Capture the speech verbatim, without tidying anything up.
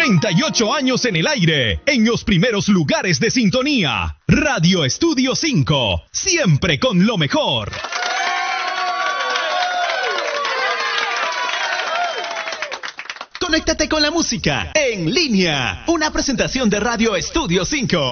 treinta y ocho años en el aire, en los primeros lugares de sintonía. Radio Estudio cinco, siempre con lo mejor. Conéctate con la música en línea. Una presentación de Radio Estudio cinco.